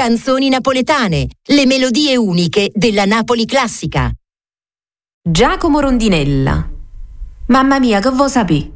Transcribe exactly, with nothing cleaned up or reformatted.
Canzoni napoletane, le melodie uniche della Napoli classica. Giacomo Rondinella. Mamma mia, che vuoi sapere?